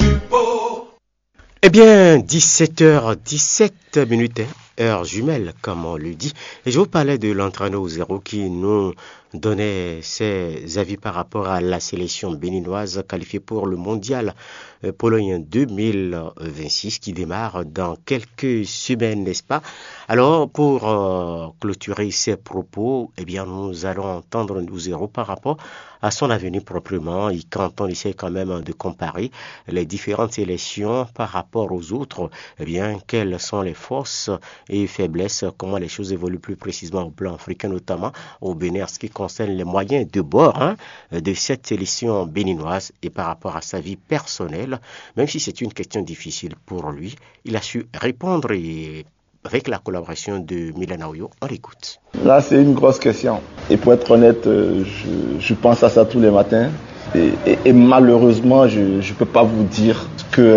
Eh bien, 17h17 heure jumelle, comme on le dit. Et je vous parlais de l'entraîneur au zéro qui nous donnait ses avis par rapport à la sélection béninoise qualifiée pour le mondial Pologne 2026 qui démarre dans quelques semaines, n'est-ce pas? Alors, pour clôturer ces propos, eh bien, nous allons entendre au zéro par rapport à son avenir proprement et quand on essaie quand même de comparer les différentes sélections par rapport aux autres, eh bien, quelles sont les forces et faiblesses, comment les choses évoluent plus précisément au plan africain, notamment au Bénin, en ce qui concerne les moyens de bord de cette sélection béninoise et par rapport à sa vie personnelle, même si c'est une question difficile pour lui, il a su répondre et avec la collaboration de Milan Aoyo, on l'écoute. Là, c'est une grosse question. Et pour être honnête, je pense à ça tous les matins. Et malheureusement, je ne peux pas vous dire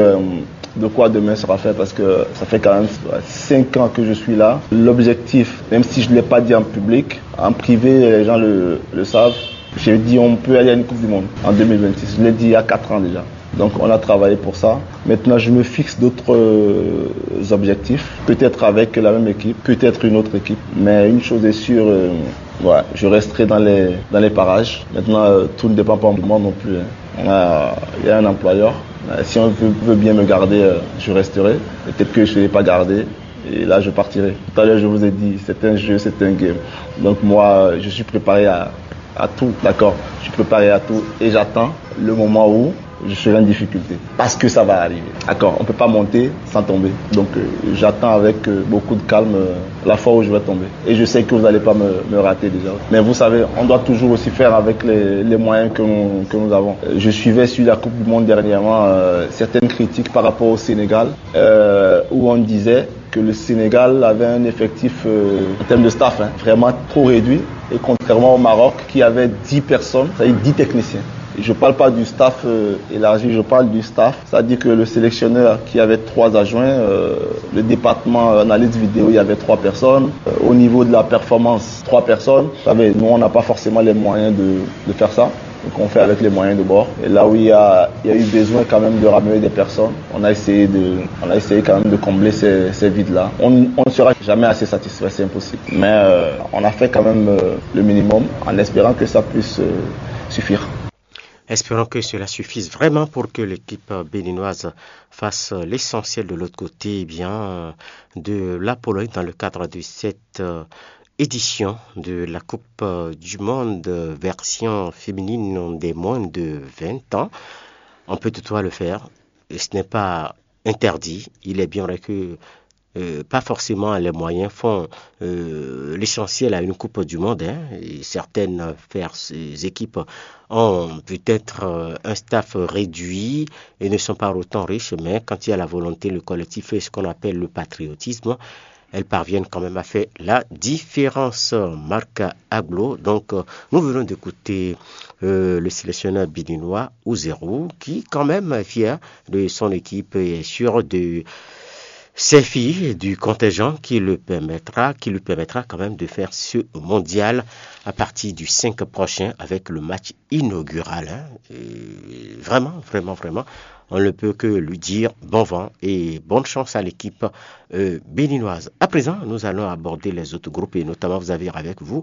de quoi demain sera fait parce que ça fait quand même 5 ans que je suis là. L'objectif, même si je ne l'ai pas dit en public, en privé, les gens le savent. J'ai dit on peut aller à une Coupe du Monde en 2026. Je l'ai dit il y a 4 ans déjà. Donc on a travaillé pour ça. Maintenant je me fixe d'autres objectifs, peut-être avec la même équipe, peut-être une autre équipe. Mais une chose est sûre, je resterai dans les parages. Maintenant tout ne dépend pas de moi non plus. Il y a un employeur. Si on veut bien me garder, je resterai. Peut-être que je ne l'ai pas gardé. Et là, je partirai. Tout à l'heure, je vous ai dit, c'est un jeu, c'est un game. Donc moi, je suis préparé à tout, d'accord. Je suis préparé à tout et j'attends le moment où je serai en difficulté. Parce que ça va arriver. D'accord, on ne peut pas monter sans tomber. Donc j'attends avec beaucoup de calme la fois où je vais tomber. Et je sais que vous n'allez pas me rater déjà. Mais vous savez, on doit toujours aussi faire avec les moyens que nous avons. Je suivais sur la Coupe du Monde dernièrement certaines critiques par rapport au Sénégal où on disait que le Sénégal avait un effectif en termes de staff vraiment trop réduit. Et contrairement au Maroc qui avait 10 personnes, c'est-à-dire 10 techniciens. Je ne parle pas du staff élargi, je parle du staff. C'est-à-dire que le sélectionneur qui avait 3 adjoints, le département analyse vidéo, il y avait 3 personnes. Au niveau de la performance, 3 personnes. Vous savez, nous, on n'a pas forcément les moyens de faire ça. Donc on fait avec les moyens de bord. Et là où il y a eu besoin quand même de ramener des personnes, on a essayé quand même de combler ces vides-là. On ne sera jamais assez satisfait, c'est impossible. Mais on a fait quand même le minimum en espérant que ça puisse suffire. Espérons que cela suffise vraiment pour que l'équipe béninoise fasse l'essentiel de l'autre côté de la Pologne dans le cadre de cette édition de la Coupe du Monde version féminine des moins de 20 ans. On peut toutefois le faire. Ce n'est pas interdit. Il est bien vrai que pas forcément les moyens font l'essentiel à une Coupe du Monde. Et certaines équipes ont peut-être un staff réduit et ne sont pas autant riches, mais quand il y a la volonté, le collectif et ce qu'on appelle le patriotisme, elles parviennent quand même à faire la différence. Marc Aglo, donc nous venons d'écouter le sélectionneur béninois Ouzérou qui quand même est fier de son équipe et est sûr de ses filles du contingent qui lui permettra quand même de faire ce mondial à partir du 5 prochain avec le match inaugural. Et vraiment, on ne peut que lui dire bon vent et bonne chance à l'équipe béninoise. À présent, nous allons aborder les autres groupes et notamment vous avez avec vous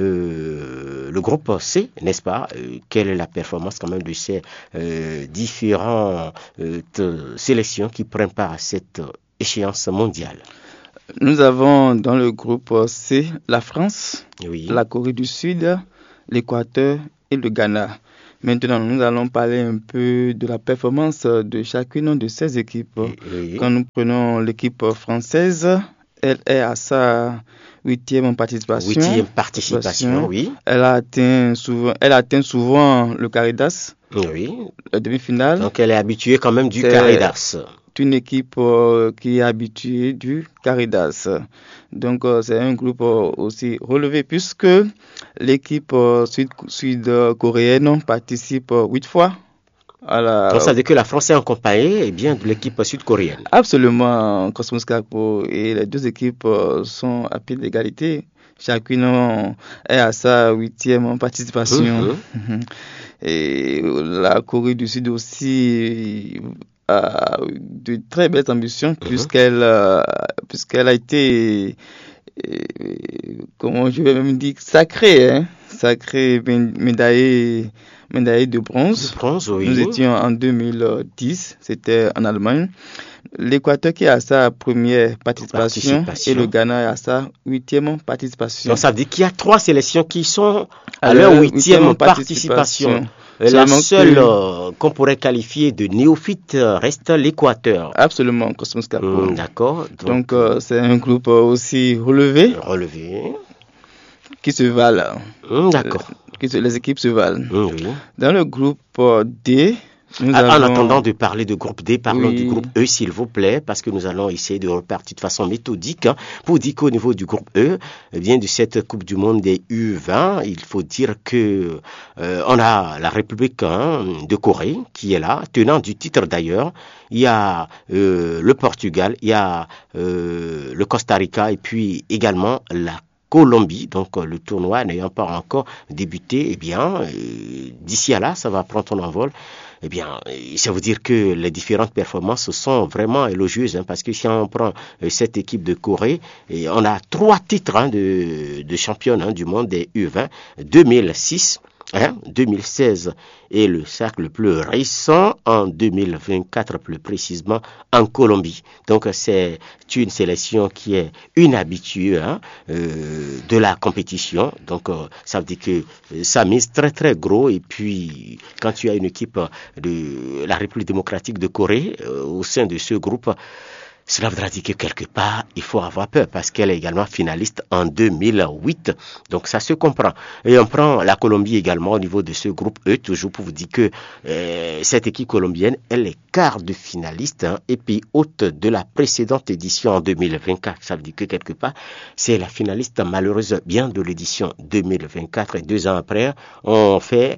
le groupe C, n'est-ce pas? Quelle est la performance quand même de ces différentes sélections qui prennent part à cette échéance mondiale? Nous avons dans le groupe C la France, oui, la Corée du Sud, l'Équateur et le Ghana. Maintenant, nous allons parler un peu de la performance de chacune de ces équipes. oui. Quand nous prenons l'équipe française, elle est à sa 8e participation. 8e participation, oui. Elle atteint souvent le carré d'as, oui, la demi-finale. Donc elle est habituée quand même du carré d'as. Une équipe qui est habituée du carré d'as. Donc c'est un groupe aussi relevé puisque l'équipe sud-coréenne participe 8 fois. Donc ça veut dire que la France est accompagnée de l'équipe sud-coréenne. Absolument, Cosmos Capo et les deux équipes sont à pied d'égalité. Chacune est à sa 8e participation. Et la Corée du Sud aussi de très belles ambitions puisqu'elle a été, comment je vais même dire, sacrée médaillée de bronze. Oui. Nous étions en 2010, c'était en Allemagne. L'Équateur qui a sa première participation et le Ghana a sa 8e participation. Donc ça veut dire qu'il y a 3 sélections qui sont à leur 8e participation. La seule qu'on pourrait qualifier de néophyte reste l'Équateur. Absolument, Cosmos Capo. D'accord. Donc c'est un groupe aussi relevé. Qui se valent. D'accord. Les équipes se valent. Oui. Dans le groupe D, en attendant de parler de groupe D, parlons du groupe E, s'il vous plaît, parce que nous allons essayer de repartir de façon méthodique pour dire qu'au niveau du groupe E, bien de cette Coupe du Monde des U20, il faut dire que on a la République de Corée qui est là, tenant du titre d'ailleurs. Il y a le Portugal, il y a le Costa Rica et puis également la Colombie, donc le tournoi n'ayant pas encore débuté, d'ici à là, ça va prendre son envol. Ça veut dire que les différentes performances sont vraiment élogieuses, parce que si on prend cette équipe de Corée, on a 3 titres de championne du monde des U20, 2006, 2016 et le cercle le plus récent en 2024 plus précisément en Colombie. Donc c'est une sélection qui est une habituée de la compétition. Donc ça veut dire que ça mise très très gros, et puis quand tu as une équipe de la République démocratique de Corée au sein de ce groupe, cela voudra dire que quelque part, il faut avoir peur parce qu'elle est également finaliste en 2008. Donc ça se comprend. Et on prend la Colombie également au niveau de ce groupe E, toujours pour vous dire que cette équipe colombienne, elle est quart de finaliste et puis hôte de la précédente édition en 2024. Ça veut dire que quelque part, c'est la finaliste malheureuse bien de l'édition 2024. Et 2 ans après, on fait...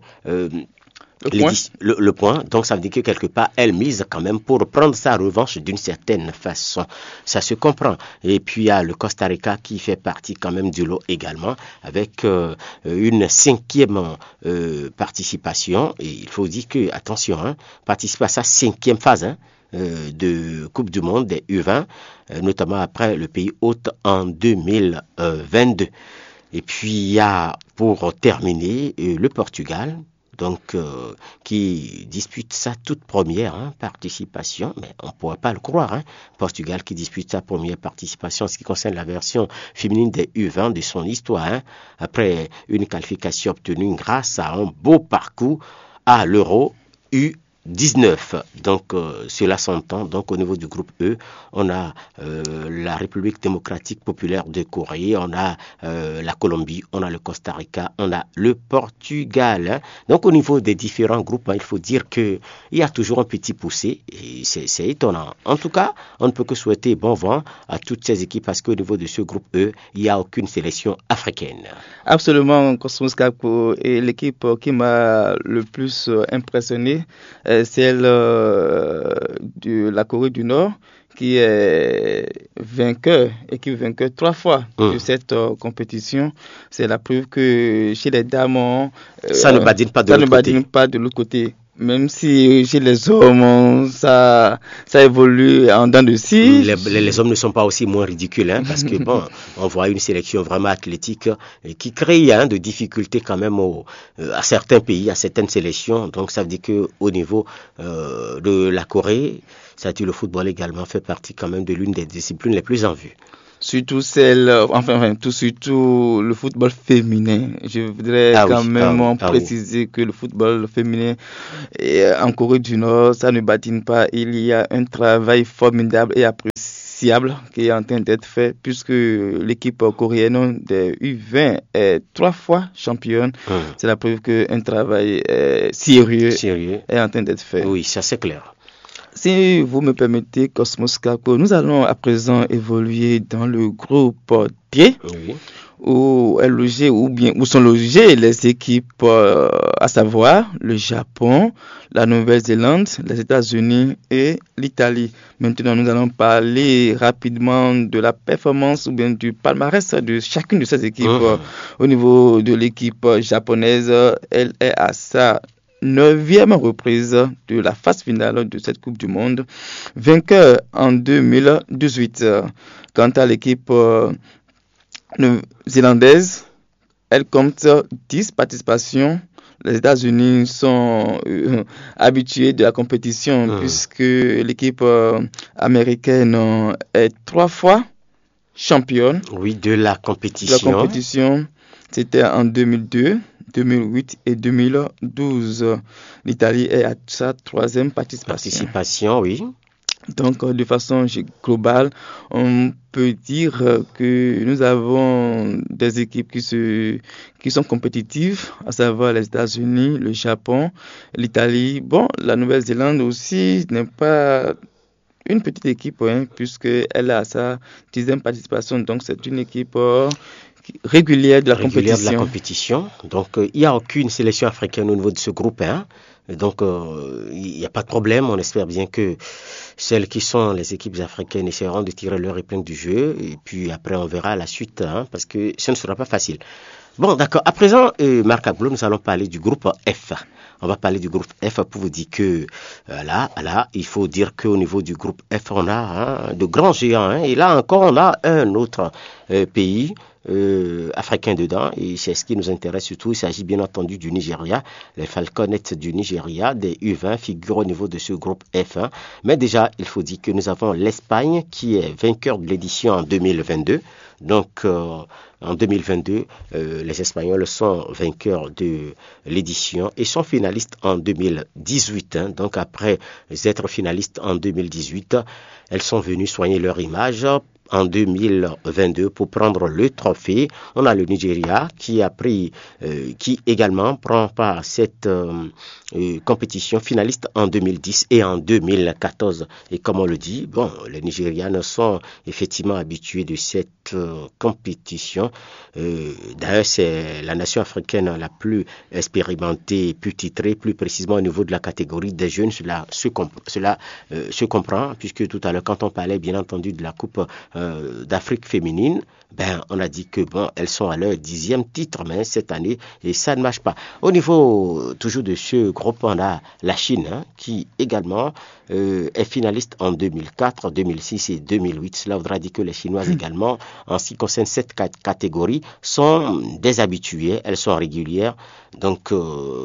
Le point, donc ça veut dire que quelque part elle mise quand même pour prendre sa revanche d'une certaine façon, ça se comprend. Et puis il y a le Costa Rica qui fait partie quand même du lot également avec une 5e participation, et il faut dire que attention, participe à sa 5e phase de Coupe du Monde des U20, notamment après le pays hôte en 2022. Et puis il y a pour terminer le Portugal, donc qui dispute sa toute première participation, mais on ne pourrait pas le croire, Portugal qui dispute sa première participation en ce qui concerne la version féminine des U20 de son histoire, après une qualification obtenue grâce à un beau parcours à l'Euro U19. Donc cela s'entend. Donc au niveau du groupe E, on a la République démocratique populaire de Corée, on a la Colombie, on a le Costa Rica, on a le Portugal. Donc au niveau des différents groupes, il faut dire que il y a toujours un petit poussé, et c'est étonnant. En tout cas, on ne peut que souhaiter bon vent à toutes ces équipes, parce qu'au niveau de ce groupe E, il n'y a aucune sélection africaine. Absolument, Cosmos Capo. Et l'équipe qui m'a le plus impressionné, celle de la Corée du Nord, qui est vainqueur 3 fois de cette compétition. C'est la preuve que chez les dames, ça ne badine pas de l'autre côté. Même si chez les hommes, ça évolue en dents de scie. Les hommes ne sont pas aussi moins ridicules, parce que on voit une sélection vraiment athlétique qui crée de difficultés quand même à certains pays, à certaines sélections. Donc ça veut dire que au niveau de la Corée, ça veut dire le football également fait partie quand même de l'une des disciplines les plus en vue. Surtout surtout le football féminin. Je voudrais préciser que le football féminin en Corée du Nord, ça ne badine pas. Il y a un travail formidable et appréciable qui est en train d'être fait, puisque l'équipe coréenne des U20 est 3 fois championne. C'est la preuve qu'un travail sérieux est en train d'être fait. Oui, ça c'est clair. Si vous me permettez, Cosmos Capo, nous allons à présent évoluer dans le groupe D, où sont logées les équipes, à savoir le Japon, la Nouvelle-Zélande, les États-Unis et l'Italie. Maintenant, nous allons parler rapidement de la performance ou bien du palmarès de chacune de ces équipes. Au niveau de l'équipe japonaise, elle est à sa 9e reprise de la phase finale de cette Coupe du Monde, vainqueur en 2018. Quant à l'équipe néo-zélandaise, elle compte 10 participations. Les États-Unis sont habitués de la compétition puisque l'équipe américaine est 3 fois championne. Oui, de la compétition. C'était en 2002, 2008 et 2012. L'Italie est à sa 3e participation. Oui. Donc, de façon globale, on peut dire que nous avons des équipes qui sont compétitives, à savoir les États-Unis, le Japon, l'Italie. Bon, la Nouvelle-Zélande aussi n'est pas une petite équipe, puisqu'elle a sa 10e participation. Donc, c'est une équipe régulière de la compétition. Donc, il n'y a aucune sélection africaine au niveau de ce groupe 1. Donc, il n'y a pas de problème. On espère bien que celles qui sont les équipes africaines essaieront de tirer leur épingle du jeu. Et puis après, on verra la suite, parce que ce ne sera pas facile. Bon, d'accord. À présent, Marc Aglo, nous allons parler du groupe F. On va parler du groupe F pour vous dire que là, il faut dire qu'au niveau du groupe F, on a de grands géants. Et là encore, on a un autre pays africain dedans, et c'est ce qui nous intéresse surtout. Il s'agit bien entendu du Nigeria. Les Falconets du Nigeria, des U20, figurent au niveau de ce groupe F1. Mais déjà, il faut dire que nous avons l'Espagne qui est vainqueur de l'édition en 2022. Donc, en 2022, les Espagnols sont vainqueurs de l'édition et sont finalistes en 2018. Donc, après être finalistes en 2018, elles sont venues soigner leur image en 2022 pour prendre le trophée. On a le Nigeria qui également prend part à cette compétition, finaliste en 2010 et en 2014. Et comme on le dit, les Nigérianes sont effectivement habitués de cette compétition. D'ailleurs, c'est la nation africaine la plus expérimentée, plus titrée, plus précisément au niveau de la catégorie des jeunes. Cela se comprend, puisque tout à l'heure, quand on parlait bien entendu de la Coupe d'Afrique féminine, on a dit que elles sont à leur 10e titre, mais cette année, et ça ne marche pas. Au niveau toujours de ce groupe, on a la Chine, qui également est finaliste en 2004, 2006 et 2008. Cela voudra dire que les Chinoises également, en ce qui concerne cette catégorie, sont des habituées, elles sont régulières, donc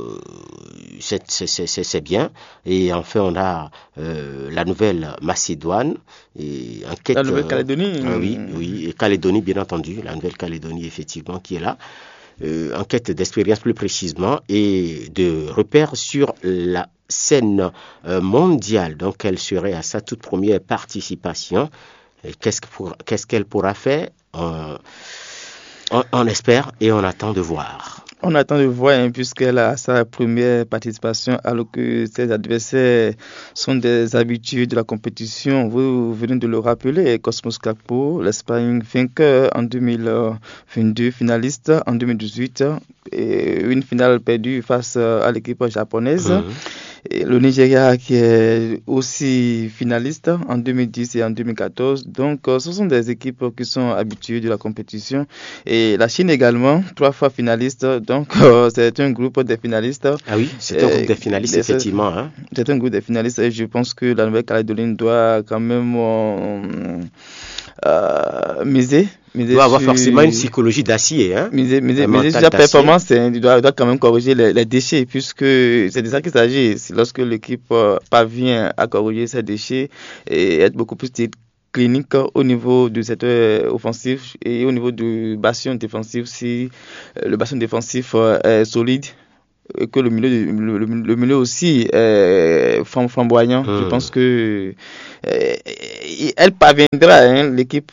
c'est bien. Et enfin, on a la Nouvelle-Macédoine, et la Nouvelle-Calédonie. Oui, et Calédonie, bien entendu, la Nouvelle-Calédonie, effectivement, qui est là. En quête d'expérience plus précisément et de repères sur la scène mondiale. Donc, elle serait à sa toute première participation. Et qu'est-ce qu'elle pourra faire? On espère et on attend de voir. On attend de voir, puisqu'elle a sa première participation, alors que ses adversaires sont des habitués de la compétition. Vous venez de le rappeler, Cosmos Capo, l'Espagne vainqueur en 2022, finaliste en 2018, et une finale perdue face à l'équipe japonaise. Et le Nigeria qui est aussi finaliste en 2010 et en 2014. Donc, ce sont des équipes qui sont habituées de la compétition. Et la Chine également, 3 fois finaliste. Donc, c'est un groupe des finalistes. Ah oui, c'est un groupe des finalistes, effectivement. C'est un groupe des finalistes et je pense que la Nouvelle-Calédonie doit quand même miser. Il doit avoir forcément une psychologie d'acier. Miser sur la performance, il doit quand même corriger les déchets, puisque c'est de ça qu'il s'agit. Lorsque l'équipe parvient à corriger ses déchets et être beaucoup plus clinique au niveau du secteur offensif et au niveau du bastion défensif, si le bastion défensif est solide, que le milieu aussi est flamboyant. Je pense que elle parviendra, l'équipe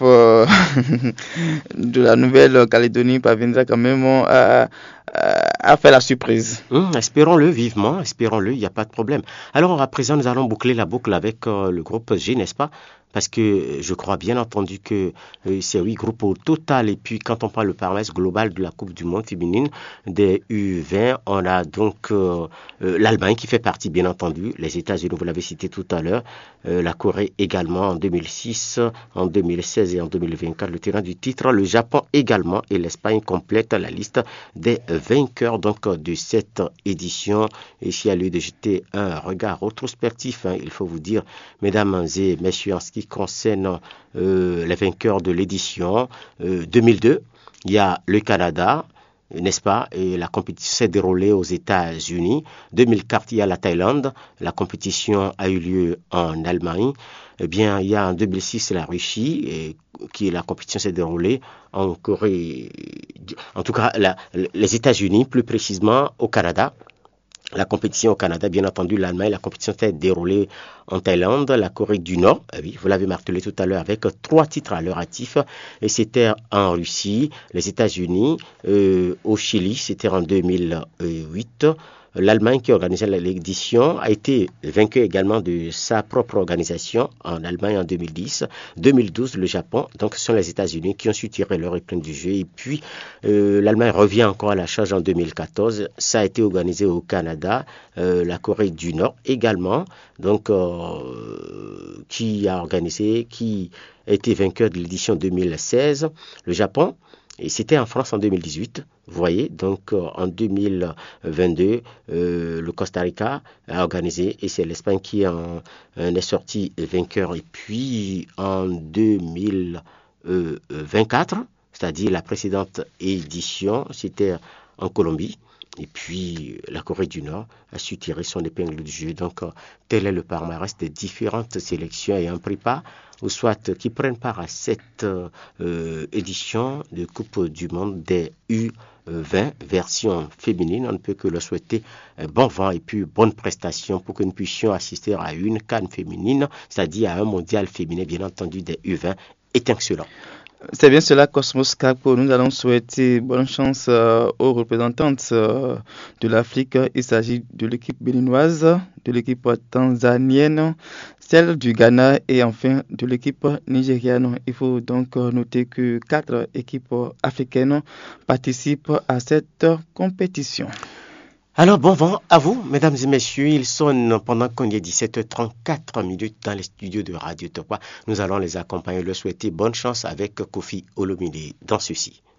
de la Nouvelle-Calédonie parviendra quand même à faire la surprise. Espérons-le vivement, il n'y a pas de problème. Alors à présent, nous allons boucler la boucle avec le groupe G, n'est-ce pas? Parce que je crois bien entendu que c'est 8 groupes au total. Et puis quand on parle le palmarès global de la Coupe du Monde féminine des U20, on a donc l'Allemagne qui fait partie bien entendu, les États-Unis, vous l'avez cité tout à l'heure, la Corée soutirerait également en 2006, en 2016 et en 2024 le terrain du titre. Le Japon également et l'Espagne complètent la liste des vainqueurs donc de cette édition. Ici, à lieu de jeter un regard rétrospectif, il faut vous dire, mesdames et messieurs, en ce qui concerne les vainqueurs de l'édition 2002, il y a le Canada, n'est-ce pas? Et la compétition s'est déroulée aux États-Unis. 2004, il y a la Thaïlande. La compétition a eu lieu en Allemagne. Eh bien, il y a en 2006 la Russie, la compétition s'est déroulée en Corée. En tout cas, les États-Unis, plus précisément au Canada. La compétition au Canada, bien entendu, l'Allemagne, la compétition s'est déroulée en Thaïlande, la Corée du Nord, oui, vous l'avez martelé tout à l'heure, avec 3 titres à leur actif, et c'était en Russie, les États-Unis, au Chili, c'était en 2008. L'Allemagne qui organisait l'édition a été vaincue également de sa propre organisation en Allemagne en 2010. 2012, le Japon, donc ce sont les États-Unis qui ont su tirer leur épingle du jeu. Et puis, l'Allemagne revient encore à la charge en 2014. Ça a été organisé au Canada, la Corée du Nord également, donc qui a été vainqueur de l'édition 2016. Le Japon, et c'était en France en 2018, vous voyez, donc en 2022, le Costa Rica a organisé et c'est l'Espagne qui en est sorti vainqueur. Et puis en 2024, c'est-à-dire la précédente édition, c'était en Colombie. Et puis, la Corée du Nord a su tirer son épingle du jeu. Donc, tel est le palmarès des différentes sélections ayant pris part, ou soit qui prennent part à cette édition de Coupe du Monde des U20, version féminine. On ne peut que le souhaiter bon vent et puis bonne prestation pour que nous puissions assister à une CAN féminine, c'est-à-dire à un mondial féminin, bien entendu, des U20 étincelant. C'est bien cela, Cosmos Capo. Nous allons souhaiter bonne chance aux représentantes de l'Afrique. Il s'agit de l'équipe béninoise, de l'équipe tanzanienne, celle du Ghana et enfin de l'équipe nigériane. Il faut donc noter que 4 équipes africaines participent à cette compétition. Alors, bon vent à vous, mesdames et messieurs. Il sonne pendant qu'on y est 17h34 dans les studios de Radio Tokwa. Nous allons les accompagner, leur souhaiter bonne chance avec Kofi Olomide dans ceci.